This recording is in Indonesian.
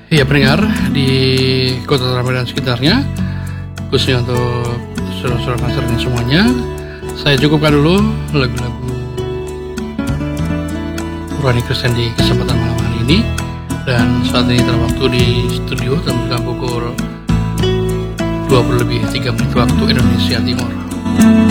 Ya pendengar di Kota Tangerang dan sekitarnya, khususnya untuk saudara-saudara Nasrani semuanya, saya cukupkan dulu lagu-lagu Rohani Kristen di kesempatan malam hari ini. Dan saat ini telah waktu di studio telah pukul 20:03 waktu Indonesia Timur.